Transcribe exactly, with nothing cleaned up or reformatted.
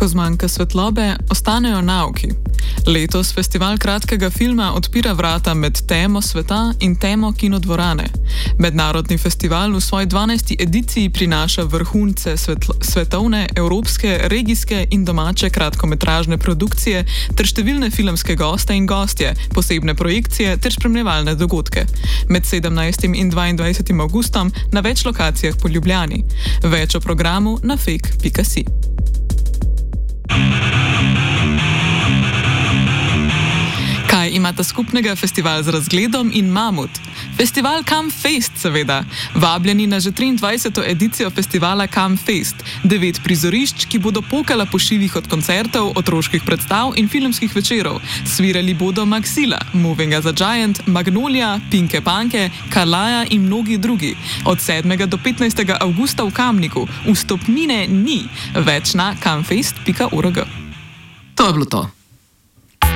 Ko zmanjka svetlobe, ostanejo nauki. Letos festival kratkega filma odpira vrata med temo sveta in temo kinodvorane. Mednarodni festival v svoji dvanajsti ediciji prinaša vrhunce svetlo, svetovne, evropske, regijske in domače kratkometražne produkcije ter številne filmske goste in gostje, posebne projekcije ter spremljevalne dogodke. Med sedemnajstim in dvaindvajsetim avgustom na več lokacijah po Ljubljani. Več o programu na fake pika si. Kaj imata skupnega festival z Razgledom in Mamut? Festival Come Fest, seveda. Vabljeni na že triindvajseto edicijo festivala Come Fest. Devet prizorišč, ki bodo pokala po šivih od koncertov, otroških predstav in filmskih večerov. Svirali bodo Maxila, Moving as a Giant, Magnolia, Pinke Panke, Carlaja in mnogi drugi. Od sedmega do petnajstega avgusta v Kamniku. Vstopnine ni. Več na comefest pika org. To je bilo to.